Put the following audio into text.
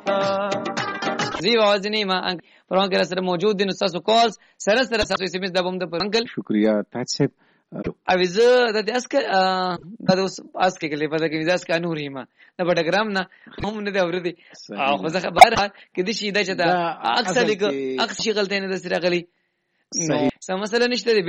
زی وازنی ما پروګرام کې سره موجود دي. نو تاسو کالز سره تاسو SMS د بوم د انکل شکریا تاسو اویزه د اسک د اسک کې په دغه ویزاس کا نور هیما د پټګرام نه هم نه دی اورېدي خو زه خبر کې دي شي دا چې دا اکثر غلطي نه د سره غلي نو سم مسله نشته.